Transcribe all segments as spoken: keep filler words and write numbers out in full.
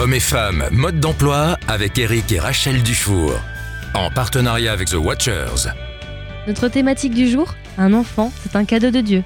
Hommes et femmes, mode d'emploi avec Éric et Rachel Dufour. En partenariat avec The Watchers. Notre thématique du jour, un enfant, c'est un cadeau de Dieu.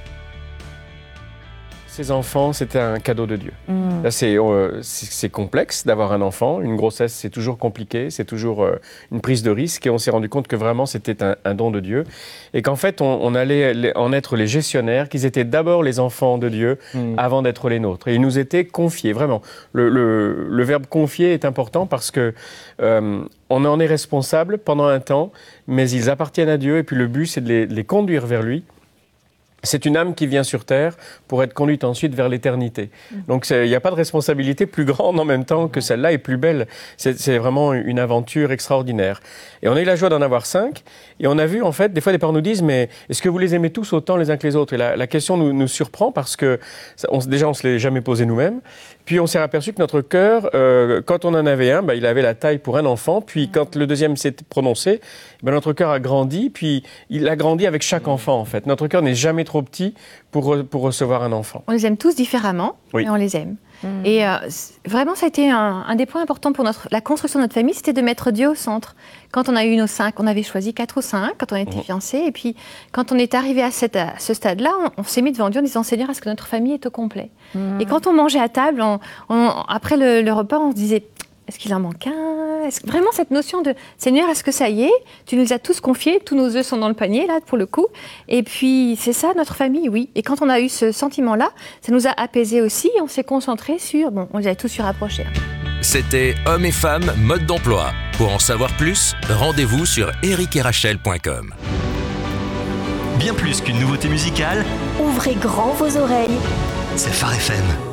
Ces enfants, c'était un cadeau de Dieu. Mmh. Là, c'est, euh, c'est, c'est complexe d'avoir un enfant. Une grossesse, c'est toujours compliqué. C'est toujours euh, une prise de risque. Et on s'est rendu compte que vraiment, c'était un, un don de Dieu. Et qu'en fait, on, on allait les, en être les gestionnaires, qu'ils étaient d'abord les enfants de Dieu mmh. avant d'être les nôtres. Et ils nous étaient confiés, vraiment. Le, le, le verbe confier est important parce que euh, on en est responsable pendant un temps, mais ils appartiennent à Dieu. Et puis le but, c'est de les, de les conduire vers lui. C'est une âme qui vient sur Terre pour être conduite ensuite vers l'éternité. Donc il n'y a pas de responsabilité plus grande en même temps que celle-là et plus belle. C'est, c'est vraiment une aventure extraordinaire. Et on a eu la joie d'en avoir cinq. Et on a vu, en fait, des fois, des parents nous disent, mais est-ce que vous les aimez tous autant les uns que les autres? Et la, la question nous, nous surprend parce que, on, déjà, on ne se l'est jamais posé nous-mêmes. Puis on s'est aperçu que notre cœur, euh, quand on en avait un, bah, il avait la taille pour un enfant. Puis quand le deuxième s'est prononcé, bah, notre cœur a grandi. Puis il a grandi avec chaque enfant, en fait. Notre cœur n'est jamais trop petit pour, pour recevoir un enfant. On les aime tous différemment, oui. Et on les aime. Mmh. Et euh, vraiment, ça a été un, un des points importants pour notre, la construction de notre famille, c'était de mettre Dieu au centre. Quand on a eu nos cinq, on avait choisi quatre ou cinq quand on était mmh. fiancés. Et puis, quand on est arrivé à, cette, à ce stade-là, on, on s'est mis devant Dieu en disant, Seigneur, est-ce que notre famille est au complet? mmh. Et quand on mangeait à table, on, on, après le, le repas, on se disait, est-ce qu'il en manque un? Est-ce que, vraiment cette notion de Seigneur, est-ce que ça y est? Tu nous as tous confiés, tous nos œufs sont dans le panier, là, pour le coup. Et puis, c'est ça, notre famille, oui. Et quand on a eu ce sentiment-là, ça nous a apaisés aussi. On s'est concentrés sur, bon, on les a tous surapprochés. C'était Hommes et femmes, mode d'emploi. Pour en savoir plus, rendez-vous sur eric et rachel point com. Bien plus qu'une nouveauté musicale, ouvrez grand vos oreilles. C'est Phare F M.